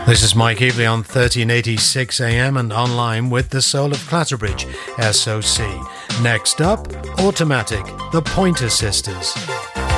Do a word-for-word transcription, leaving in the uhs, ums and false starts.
This is Mike Eveley on thirteen eighty-six A M and online with the Soul of Clatterbridge, S O C. Next up, Automatic, the Pointer Sisters.